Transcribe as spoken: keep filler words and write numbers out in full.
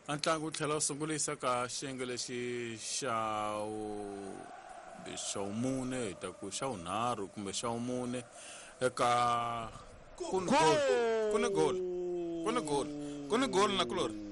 Antlangu wu tlhela wu sungulisa ka xiyenge lexi xa wu xa vumune hi ta ku xa vunharhu kumbe xa vumune eka ku ni gol ku ni gol ku ni gol ku ni gol na kulori